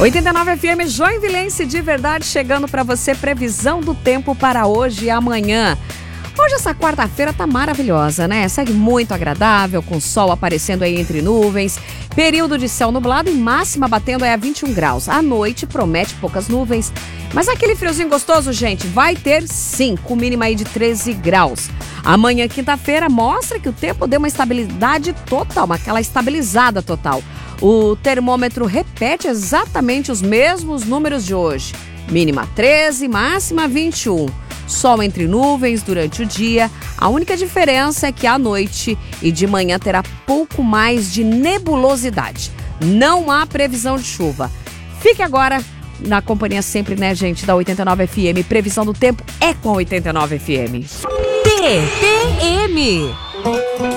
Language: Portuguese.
89 FM Joinvilense de verdade, chegando para você previsão do tempo para hoje e amanhã. Hoje essa quarta-feira tá maravilhosa, né? Segue muito agradável, com sol aparecendo aí entre nuvens, período de céu nublado e máxima batendo aí a 21 graus. À noite promete poucas nuvens, mas aquele friozinho gostoso, gente, vai ter sim, com mínima aí de 13 graus. Amanhã, quinta-feira, mostra que o tempo deu uma estabilidade total, aquela estabilizada total. O termômetro repete exatamente os mesmos números de hoje. Mínima 13, máxima 21. Sol entre nuvens durante o dia. A única diferença é que à noite e de manhã terá pouco mais de nebulosidade. Não há previsão de chuva. Fique agora na companhia sempre, né, gente, da 89 FM. Previsão do tempo é com a 89 FM. TPM